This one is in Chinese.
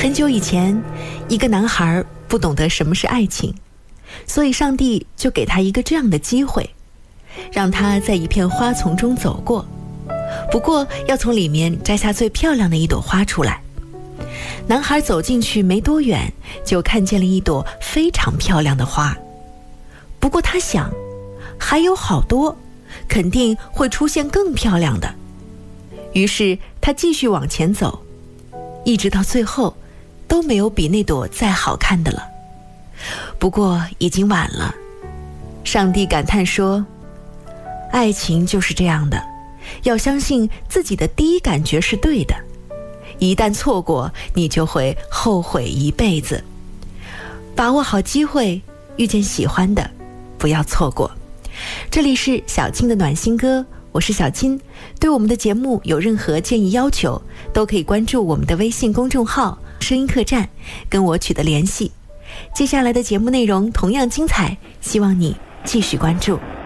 很久以前，一个男孩不懂得什么是爱情，所以上帝就给他一个这样的机会，让他在一片花丛中走过，不过要从里面摘下最漂亮的一朵花出来。男孩走进去没多远，就看见了一朵非常漂亮的花。不过他想，还有好多，肯定会出现更漂亮的。于是他继续往前走，一直到最后都没有比那朵再好看的了。不过已经晚了。上帝感叹说，爱情就是这样的，要相信自己的第一感觉是对的，一旦错过，你就会后悔一辈子。把握好机会，遇见喜欢的，不要错过。这里是小金的暖心歌，我是小金。对我们的节目有任何建议要求，都可以关注我们的微信公众号声音客栈，跟我取得联系。接下来的节目内容同样精彩，希望你继续关注。